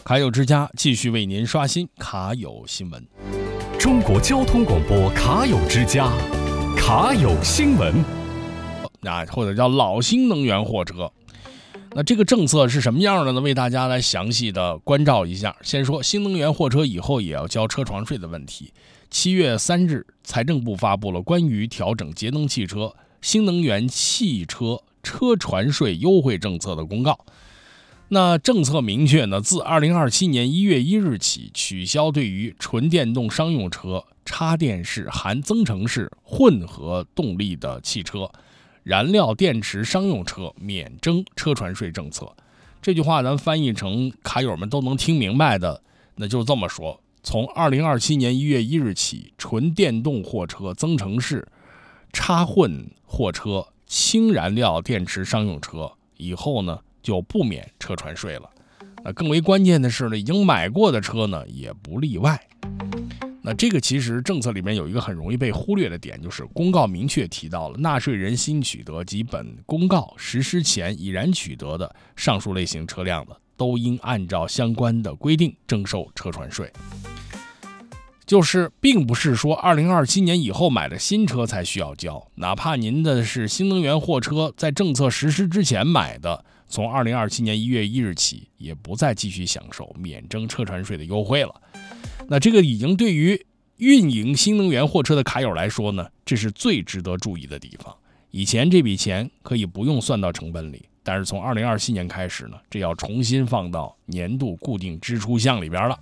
卡友之家继续为您刷新卡友新闻。 中国交通广播卡友之家，卡友新闻。 或者叫老新能源货车。那这个政策是什么样的呢？为大家来详细的关照一下。先说新能源货车以后也要交车船税的问题。7月3日，财政部发布了关于调整节能汽车、新能源汽车车船税优惠政策的公告。那政策明确呢，自2027年1月1日起，取消对于纯电动商用车、插电式含增程式混合动力的汽车、燃料电池商用车免征车船税政策。这句话咱翻译成卡友们都能听明白的，那就这么说：从2027年1月1日起，纯电动货车、增程式、插混货车、氢燃料电池商用车以后呢，就不免车船税了。那更为关键的是呢，已经买过的车呢也不例外。那这个其实政策里面有一个很容易被忽略的点，就是公告明确提到了纳税人新取得及本公告实施前已然取得的上述类型车辆的，都应按照相关的规定征收车船税。就是并不是说2027年以后买的新车才需要交，哪怕您的是新能源货车，在政策实施之前买的，从2027年1月1日起也不再继续享受免征车船税的优惠了。那这个已经对于运营新能源货车的卡友来说呢，这是最值得注意的地方。以前这笔钱可以不用算到成本里，但是从2027年开始呢，这要重新放到年度固定支出项里边了。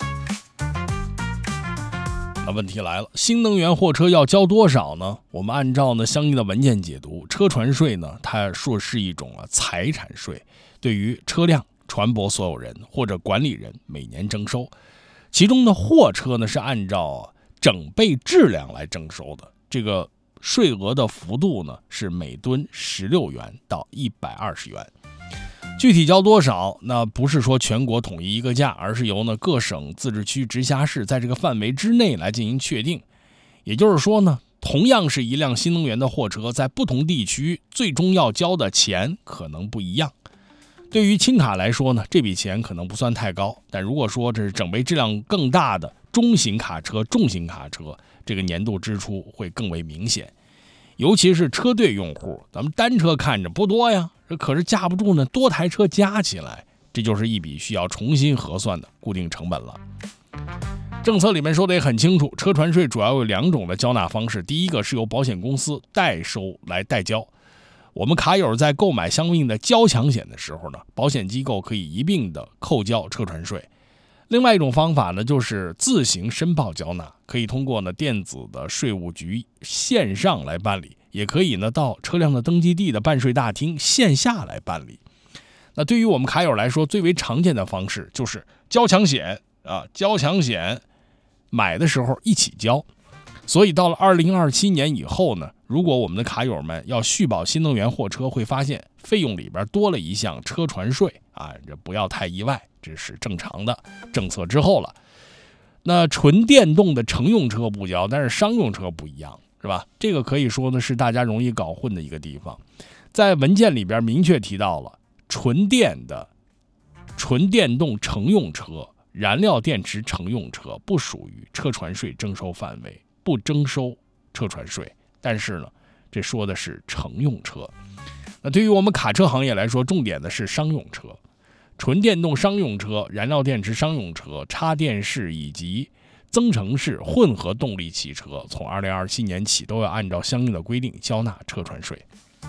那问题来了，新能源货车要交多少呢？我们按照呢相应的文件解读，车船税呢，它说是一种财产税，对于车辆、船舶所有人或者管理人每年征收。其中呢，货车呢是按照整备质量来征收的，这个税额的幅度呢是每吨16元到120元。具体交多少，那不是说全国统一一个价，而是由呢各省、自治区、直辖市在这个范围之内来进行确定。也就是说呢，同样是一辆新能源的货车，在不同地区最终要交的钱可能不一样。对于轻卡来说呢，这笔钱可能不算太高，但如果说这是整备质量更大的中型卡车、重型卡车，这个年度支出会更为明显。尤其是车队用户，咱们单车看着不多呀，可是架不住呢多台车加起来，这就是一笔需要重新核算的固定成本了。政策里面说的也很清楚，车船税主要有2种的交纳方式，第一个是由保险公司代收来代交。我们卡友在购买相应的交强险的时候呢，保险机构可以一并的扣交车船税。另外一种方法呢，就是自行申报交纳，可以通过呢电子的税务局线上来办理，也可以呢到车辆的登记地的办税大厅线下来办理。那对于我们卡友来说，最为常见的方式就是交强险交强险买的时候一起交。所以到了2027年以后呢，如果我们的卡友们要续保新能源货车，会发现费用里边多了一项车船税这不要太意外，这是正常的政策之后了。那纯电动的乘用车不交，但是商用车不一样，是吧？这个可以说呢是大家容易搞混的一个地方。在文件里边明确提到了，纯电动乘用车、燃料电池乘用车不属于车船税征收范围，不征收车船税。但是呢，这说的是乘用车。那对于我们卡车行业来说，重点的是商用车、纯电动商用车、燃料电池商用车、插电式以及增程式混合动力汽车，从2027年起都要按照相应的规定交纳车船税。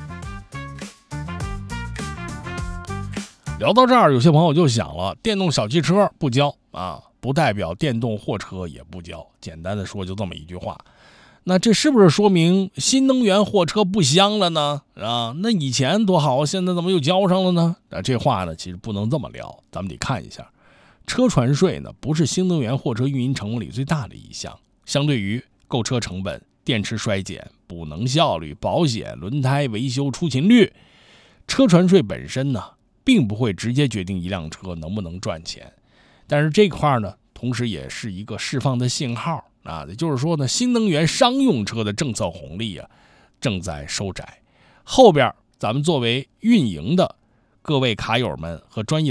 聊到这儿，有些朋友就想了，电动小汽车不交不代表电动货车也不交。简单的说，就这么一句话。那这是不是说明新能源货车不香了呢？那以前多好，现在怎么又交上了呢？这话呢，其实不能这么聊，咱们得看一下，车船税呢，不是新能源货车运营成本里最大的一项，相对于购车成本、电池衰减、补能效率、保险、轮胎维修出勤率，车船税本身呢，并不会直接决定一辆车能不能赚钱。但是这块呢，同时也是一个释放的信号也就是说呢，新能源商用车的政策红利正在收窄。后边咱们作为运营的各位卡友们和专业